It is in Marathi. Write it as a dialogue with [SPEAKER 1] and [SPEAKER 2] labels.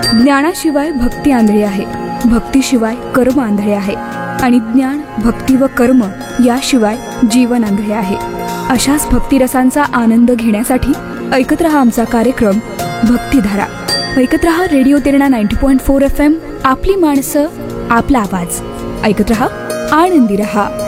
[SPEAKER 1] ज्ञानाशिवाय भक्ती आंधळी आहे, भक्तीशिवाय कर्म आंधळे आहे आणि ज्ञान, भक्ती व कर्म याशिवाय जीवन आंधळे आहे. अशाच भक्तिरसांचा आनंद घेण्यासाठी ऐकत रहा आमचा कार्यक्रम भक्तिधारा. ऐकत रहा रेडिओ तिरणा 90.4 FM. आपली माणसं, आपला आवाज. ऐकत रहा, आनंदी रहा.